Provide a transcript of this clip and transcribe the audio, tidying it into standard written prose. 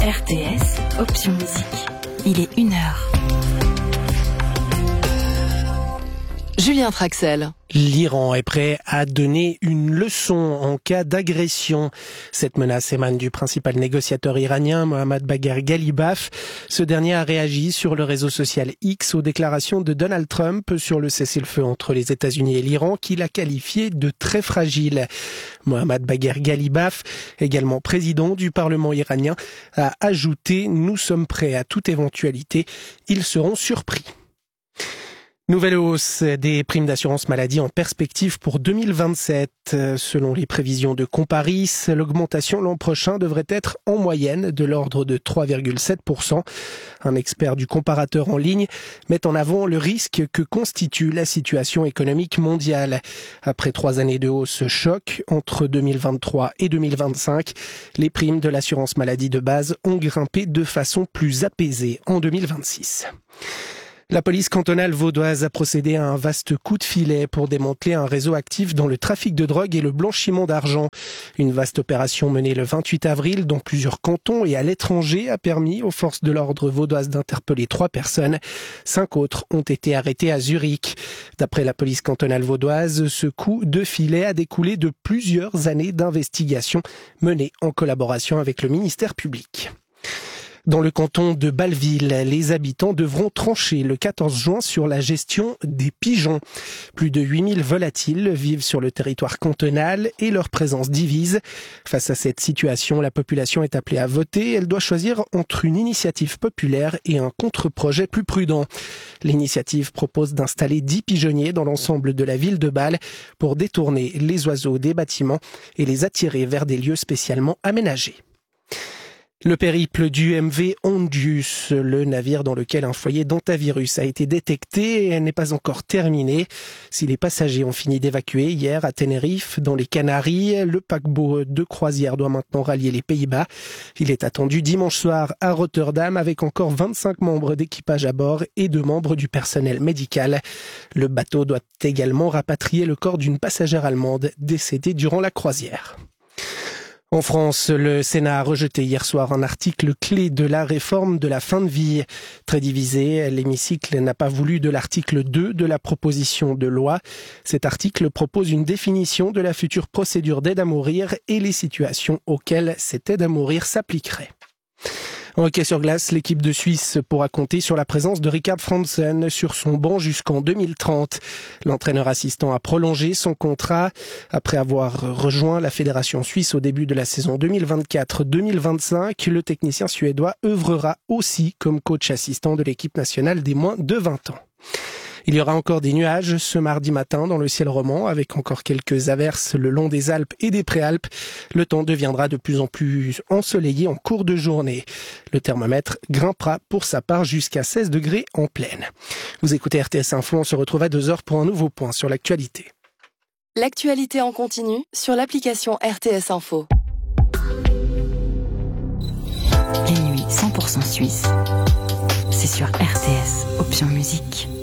RTS, option musique. Il est 1h. Julien Traxel. L'Iran est prêt à donner une leçon en cas d'agression. Cette menace émane du principal négociateur iranien Mohammad Bagher Ghalibaf. Ce dernier a réagi sur le réseau social X aux déclarations de Donald Trump sur le cessez-le-feu entre les États-Unis et l'Iran qu'il a qualifié de très fragile. Mohammad Bagher Ghalibaf, également président du Parlement iranien, a ajouté « Nous sommes prêts à toute éventualité, ils seront surpris ». Nouvelle hausse des primes d'assurance maladie en perspective pour 2027. Selon les prévisions de Comparis, l'augmentation l'an prochain devrait être en moyenne de l'ordre de 3,7%. Un expert du comparateur en ligne met en avant le risque que constitue la situation économique mondiale. Après 3 années de hausse choc, entre 2023 et 2025, les primes de l'assurance maladie de base ont grimpé de façon plus apaisée en 2026. La police cantonale vaudoise a procédé à un vaste coup de filet pour démanteler un réseau actif dans le trafic de drogue et le blanchiment d'argent. Une vaste opération menée le 28 avril dans plusieurs cantons et à l'étranger a permis aux forces de l'ordre vaudoises d'interpeller 3 personnes. 5 autres ont été arrêtés à Zurich. D'après la police cantonale vaudoise, ce coup de filet a découlé de plusieurs années d'investigation menées en collaboration avec le ministère public. Dans le canton de Bâle-Ville, les habitants devront trancher le 14 juin sur la gestion des pigeons. Plus de 8000 volatiles vivent sur le territoire cantonal et leur présence divise. Face à cette situation, la population est appelée à voter. Elle doit choisir entre une initiative populaire et un contre-projet plus prudent. L'initiative propose d'installer 10 pigeonniers dans l'ensemble de la ville de Bâle pour détourner les oiseaux des bâtiments et les attirer vers des lieux spécialement aménagés. Le périple du MV Ondius, le navire dans lequel un foyer d'hantavirus a été détecté, n'est pas encore terminé. Si les passagers ont fini d'évacuer hier à Tenerife, dans les Canaries, le paquebot de croisière doit maintenant rallier les Pays-Bas. Il est attendu dimanche soir à Rotterdam avec encore 25 membres d'équipage à bord et 2 membres du personnel médical. Le bateau doit également rapatrier le corps d'une passagère allemande décédée durant la croisière. En France, le Sénat a rejeté hier soir un article clé de la réforme de la fin de vie. Très divisé, l'hémicycle n'a pas voulu de l'article 2 de la proposition de loi. Cet article propose une définition de la future procédure d'aide à mourir et les situations auxquelles cette aide à mourir s'appliquerait. En hockey sur glace, l'équipe de Suisse pourra compter sur la présence de Rikard Franzen sur son banc jusqu'en 2030. L'entraîneur assistant a prolongé son contrat. Après avoir rejoint la fédération suisse au début de la saison 2024-2025, le technicien suédois œuvrera aussi comme coach assistant de l'équipe nationale des moins de 20 ans. Il y aura encore des nuages ce mardi matin dans le ciel romand avec encore quelques averses le long des Alpes et des Préalpes. Le temps deviendra de plus en plus ensoleillé en cours de journée. Le thermomètre grimpera pour sa part jusqu'à 16 degrés en pleine. Vous écoutez RTS Info, on se retrouve à 2h pour un nouveau point sur l'actualité. L'actualité en continu sur l'application RTS Info. Les nuits 100% suisses, c'est sur RTS, option musique.